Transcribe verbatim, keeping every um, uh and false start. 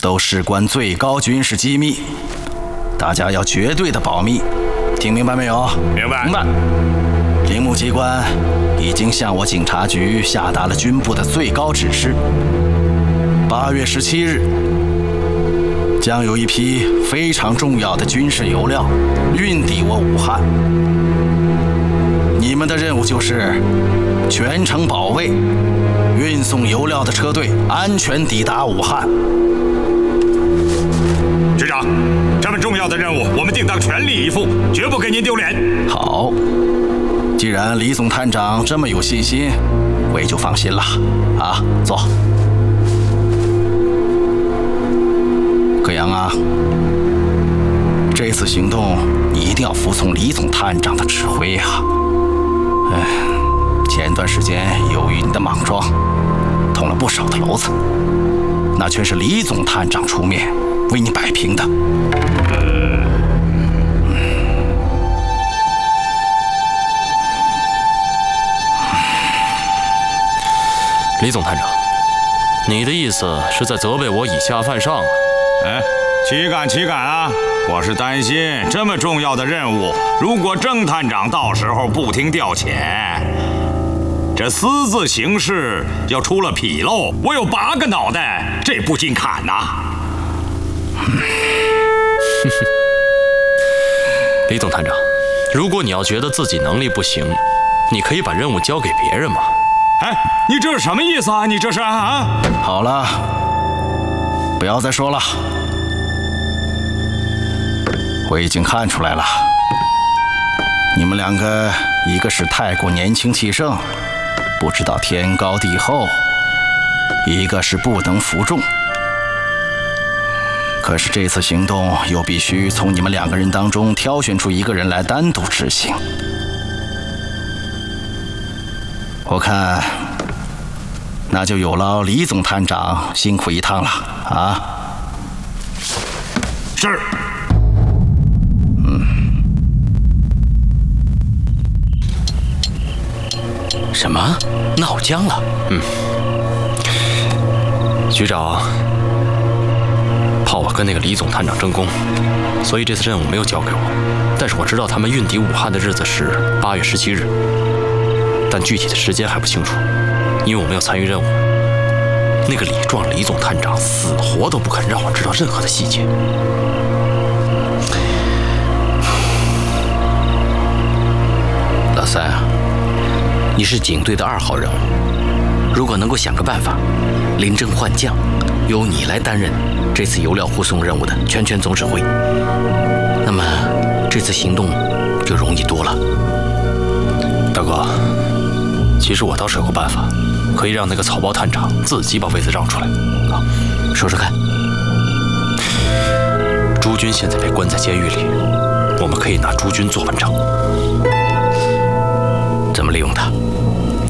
都事关最高军事机密，大家要绝对的保密，听明白没有？ 明白。 明白。铃木机关已经向我警察局下达了军部的最高指示，八月十七日将有一批非常重要的军事油料运抵我武汉。你们的任务就是全程保卫，运送油料的车队安全抵达武汉。 局长，这么重要的任务，我们定当全力以赴，绝不给您丢脸。 好，既然李总探长这么有信心，我也就放心了。啊，坐。葛阳啊，这次行动你一定要服从李总探长的指挥呀。哎，前段时间由于你的莽撞，捅了不少的篓子，那全是李总探长出面为你摆平的。呃， 李总探长，你的意思是在责备我以下犯上啊？ 哎，岂敢岂敢啊！我是担心这么重要的任务，如果郑探长到时候不听调遣，这私自行事要出了纰漏，我有八个脑袋，这不禁砍呐！ 李总探长，如果你要觉得自己能力不行，你可以把任务交给别人嘛。 哎，你这是什么意思啊？你这是啊？ 好了，不要再说了。我已经看出来了，你们两个一个是太过年轻气盛，不知道天高地厚；一个是不能服众。可是这次行动又必须从你们两个人当中挑选出一个人来单独执行。我看，那就有劳李总探长辛苦一趟了啊！ 是。 嗯。 什么？闹僵了？ 嗯。局长，怕我跟那个李总探长争功，所以这次任务没有交给我。但是我知道他们运抵武汉的日子是八月十七日。但具体的时间还不清楚，因为我没有参与任务。那个李壮李总探长死活都不肯让我知道任何的细节。 老三啊，你是警队的二号人物，如果能够想个办法，临阵换将，由你来担任这次油料护送任务的全权总指挥，那么这次行动就容易多了。 大哥，其实我倒是有个办法，可以让那个草包探长自己把位子让出来。 啊，说说看。 朱军现在被关在监狱里，我们可以拿朱军做文章。 怎么利用他？